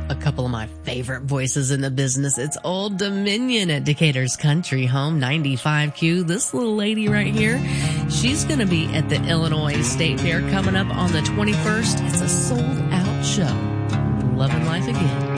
a couple of my favorite voices in the business. It's Old Dominion at Decatur's Country Home 95Q. This little lady right here, she's going to be at the Illinois State Fair coming up on the 21st. It's a sold out show. Loving life again.